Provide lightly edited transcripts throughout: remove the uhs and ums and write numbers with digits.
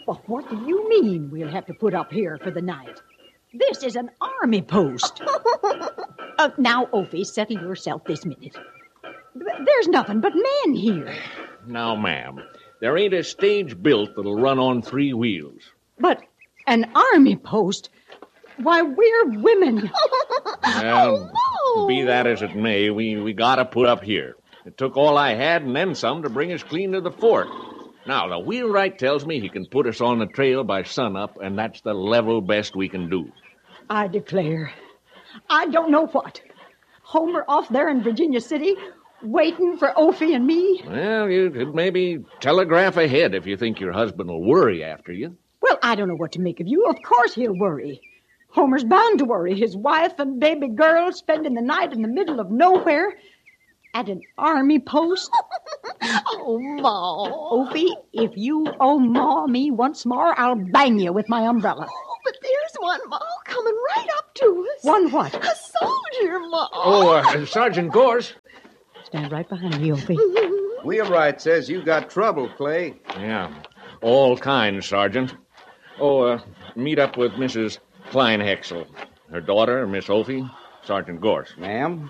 Well, what do you mean we'll have to put up here for the night? This is an army post. Now, Opie, settle yourself this minute. There's nothing but men here. Now, ma'am, there ain't a stage built that'll run on 3 wheels. But an army post? Why, we're women. Well, be that as it may, we gotta put up here. It took all I had and then some to bring us clean to the fort. Now, the wheelwright tells me he can put us on the trail by sunup, and that's the level best we can do. I declare, I don't know what. Homer off there in Virginia City, waiting for Opie and me? Well, you could maybe telegraph ahead if you think your husband will worry after you. Well, I don't know what to make of you. Of course he'll worry. Homer's bound to worry. His wife and baby girl spending the night in the middle of nowhere at an army post. Oh, Ma. Opie, if you Ma me once more, I'll bang you with my umbrella. Oh, but there's one, Ma, coming right up to us. One what? A soldier, Ma. Oh, Sergeant Gorse. Stand right behind me, Opie. Wheelwright says you got trouble, Clay. Yeah, all kinds, Sergeant. Meet up with Mrs. Kleinhexel. Her daughter, Miss Opie, Sergeant Gorse. Ma'am?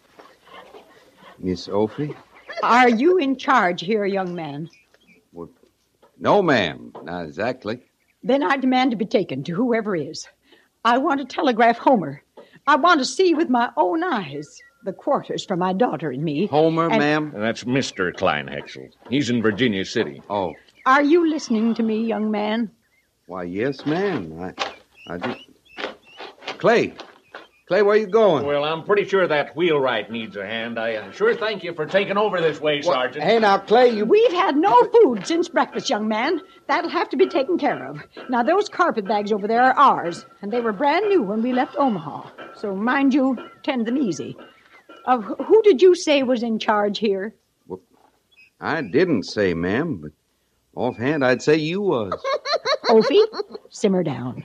Miss Opie? Are you in charge here, young man? Well, no, ma'am. Not exactly. Then I demand to be taken to whoever is. I want to telegraph Homer. I want to see with my own eyes the quarters for my daughter and me. Homer, ma'am? That's Mr. Kleinhexel. He's in Virginia City. Oh. Are you listening to me, young man? Why, yes, ma'am. I do. Clay, where you going? Well, I'm pretty sure that wheelwright needs a hand. I sure thank you for taking over this way, Sergeant. Hey, now, Clay, We've had no food since breakfast, young man. That'll have to be taken care of. Now, those carpet bags over there are ours, and they were brand new when we left Omaha. So, mind you, tend them easy. Who did you say was in charge here? Well, I didn't say, ma'am, but offhand, I'd say you was. Opie, simmer down.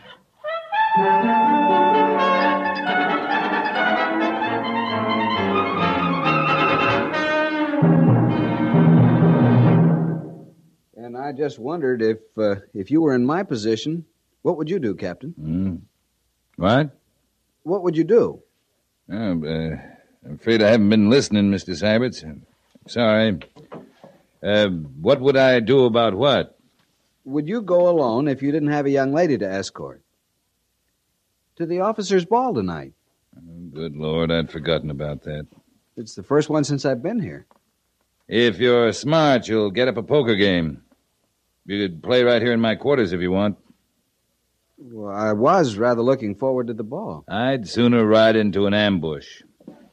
And I just wondered if you were in my position, what would you do, Captain? What? What would you do? I'm afraid I haven't been listening, Mr. Syberts. I'm sorry. What would I do about what? Would you go alone if you didn't have a young lady to escort? To the officers' ball tonight. Oh, good Lord, I'd forgotten about that. It's the first one since I've been here. If you're smart, you'll get up a poker game. You could play right here in my quarters if you want. Well, I was rather looking forward to the ball. I'd sooner ride into an ambush.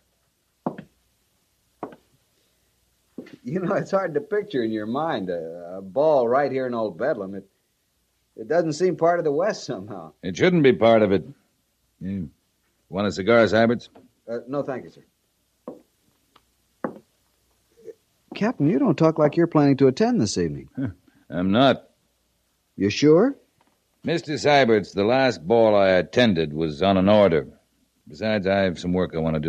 You know, it's hard to picture in your mind a ball right here in Old Bedlam. It doesn't seem part of the West somehow. It shouldn't be part of it. You want a cigar, Syberts? No, thank you, sir. Captain, you don't talk like you're planning to attend this evening. I'm not. You sure? Mr. Syberts, the last ball I attended was on an order. Besides, I have some work I want to do.